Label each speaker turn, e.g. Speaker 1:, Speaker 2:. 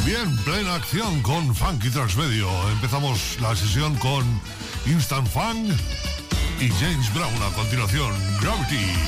Speaker 1: Bien, plena acción con Funky Transmedio. Empezamos la sesión con Instant Funk y James Brown. A continuación, Gravity.